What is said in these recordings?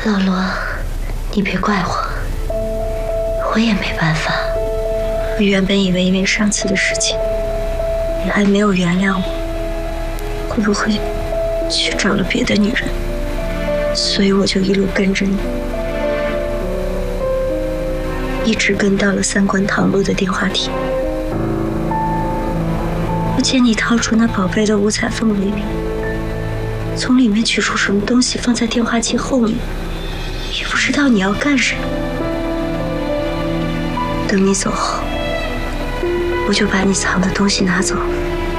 老罗，你别怪我，我也没办法。我原本以为因为上次的事情，你还没有原谅我，会不会去找了别的女人？所以我就一路跟着你，一直跟到了三观塘路的电话亭。我见你掏出那宝贝的五彩凤梨瓶，从里面取出什么东西放在电话机后面，也不知道你要干什么。等你走后，我就把你藏的东西拿走了。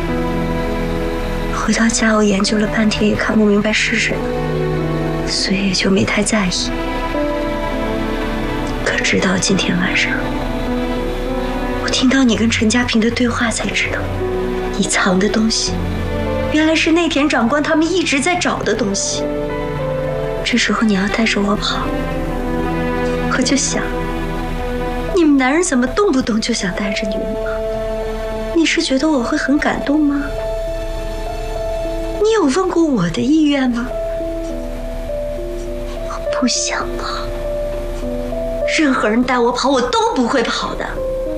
回到家，我研究了半天，也看不明白是什么，所以也就没太在意。可直到今天晚上，我听到你跟陈家平的对话，才知道你藏的东西原来是内田长官他们一直在找的东西。这时候你要带着我跑，我就想，你们男人怎么动不动就想带着女人跑？你是觉得我会很感动吗？你有问过我的意愿吗？我不想跑，任何人带我跑，我都不会跑的。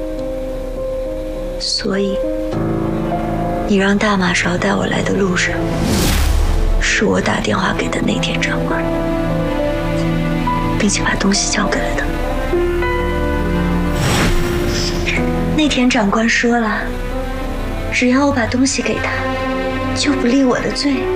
所以，你让大马勺带我来的路上，是我打电话给的内田长官，并且把东西交给了他。内田长官说了，只要我把东西给他，就不立我的罪。